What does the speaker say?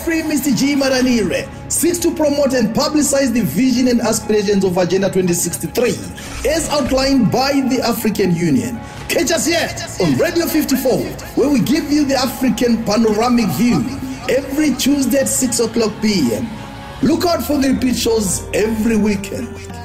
Free Mr. G. Maranire seeks to promote and publicize the vision and aspirations of Agenda 2063 as outlined by the African Union. Catch us here on Radio 54, where we give you the African panoramic view every Tuesday at 6 o'clock p.m. Look out for the repeat shows every weekend.